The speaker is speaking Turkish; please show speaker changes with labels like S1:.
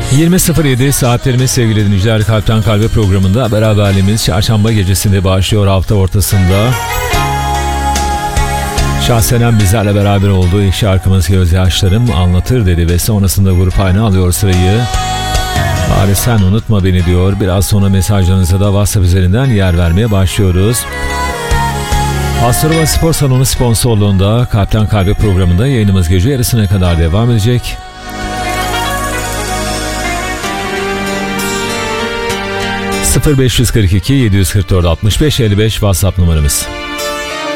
S1: 20.07 saatlerimiz sevgili dinleyiciler. Kalpten Kalbe programında beraberliğimiz çarşamba gecesinde başlıyor, hafta ortasında. Şahsenen bizlerle beraber olduğu ilk şarkımız Gözyaşlarım Anlatır dedi ve sonrasında grup aynı alıyor sırayı. Bari sen unutma beni diyor. Biraz sonra mesajlarınıza da WhatsApp üzerinden yer vermeye başlıyoruz. Astrova Spor Salonu sponsorluğunda Kalpten Kalbe programında yayınımız gece yarısına kadar devam edecek. 0542 744 65 55 WhatsApp numaramız.